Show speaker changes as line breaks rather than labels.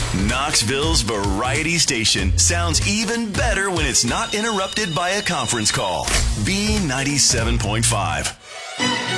Knoxville's variety station sounds even better when it's not interrupted by a conference call. B97.5.